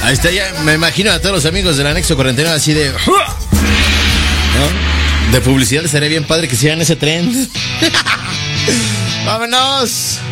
Ahí está, ya me imagino a todos los amigos del anexo 49 así de... ¿no? De publicidad, estaría bien padre que hicieran ese tren. ¡Vámonos!